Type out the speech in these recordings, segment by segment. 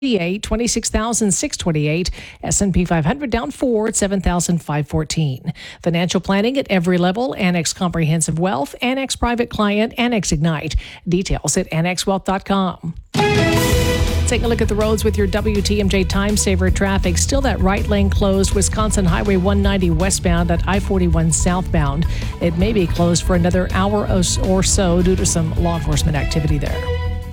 26,628. S&P 500 down 4 at 7,514. Financial planning at every level. Annex Comprehensive Wealth, Annex Private Client, Annex Ignite. Details at annexwealth.com. Take a look at the roads with your WTMJ Time Saver traffic. Still that right lane closed. Wisconsin Highway 190 westbound at I-41 southbound. It may be closed for another hour or so due to some law enforcement activity there.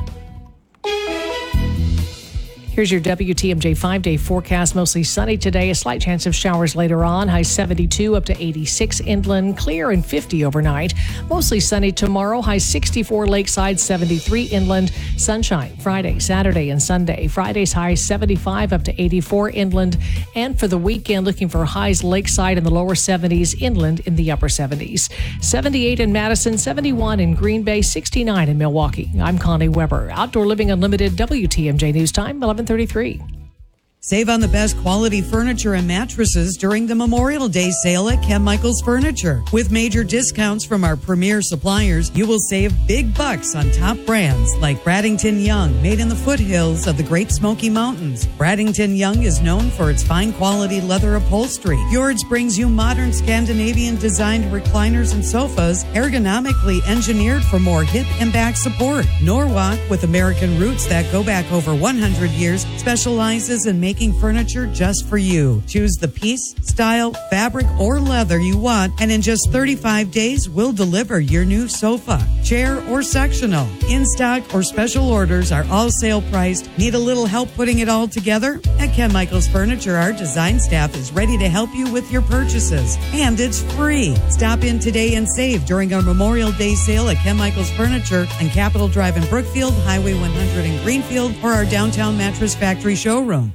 Here's your WTMJ 5-day forecast. Mostly sunny today. A slight chance of showers later on. High 72 up to 86 inland. Clear and 50 overnight. Mostly sunny tomorrow. High 64 lakeside, 73 inland. Sunshine Friday, Saturday, and Sunday. Friday's high 75 up to 84 inland. And for the weekend, looking for highs lakeside in the lower 70s, inland in the upper 70s. 78 in Madison, 71 in Green Bay, 69 in Milwaukee. I'm Connie Weber. Outdoor Living Unlimited, WTMJ News Time, 11:33. Save on the best quality furniture and mattresses during the Memorial Day sale at Ken Michaels Furniture. With major discounts from our premier suppliers, you will save big bucks on top brands like Bradington Young, made in the foothills of the Great Smoky Mountains. Bradington Young is known for its fine quality leather upholstery. Fjords brings you modern Scandinavian designed recliners and sofas, ergonomically engineered for more hip and back support. Norwalk, with American roots that go back over 100 years, specializes in making furniture just for you. Choose the piece, style, fabric, or leather you want, and in just 35 days, we'll deliver your new sofa, chair, or sectional. In stock or special orders are all sale priced. Need a little help putting it all together? At Ken Michaels Furniture, our design staff is ready to help you with your purchases, and it's free. Stop in today and save during our Memorial Day sale at Ken Michaels Furniture on Capitol Drive in Brookfield, Highway 100 in Greenfield, or our downtown Mattress Factory showroom.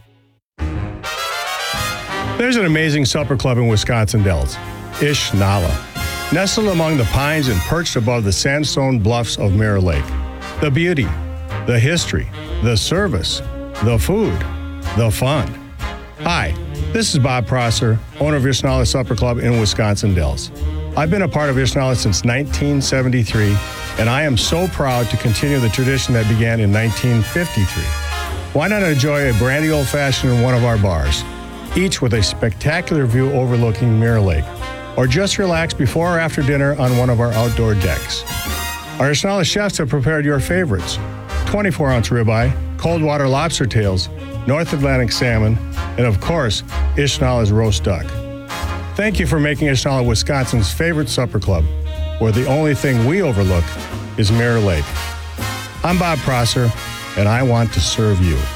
There's an amazing supper club in Wisconsin Dells, Ish Nala, nestled among the pines and perched above the sandstone bluffs of Mirror Lake. The beauty, the history, the service, the food, the fun. Hi, this is Bob Prosser, owner of Ish Nala Supper Club in Wisconsin Dells. I've been a part of Ish Nala since 1973, and I am so proud to continue the tradition that began in 1953. Why not enjoy a brandy old-fashioned in one of our bars, each with a spectacular view overlooking Mirror Lake, or just relax before or after dinner on one of our outdoor decks. Our Ish Nala chefs have prepared your favorites: 24-ounce ribeye, cold water lobster tails, North Atlantic salmon, and of course, Ish Nala's roast duck. Thank you for making Ish Nala Wisconsin's favorite supper club, where the only thing we overlook is Mirror Lake. I'm Bob Prosser, and I want to serve you.